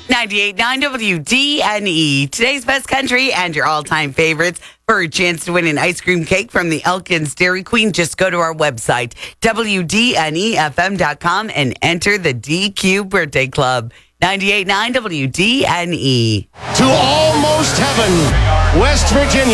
98.9 WDNE. Today's best country and your all-time favorites. For a chance to win an ice cream cake from the Elkins Dairy Queen, just go to our website, WDNEFM.com, and enter the DQ Birthday Club. 98.9 WDNE. To almost heaven, West Virginia.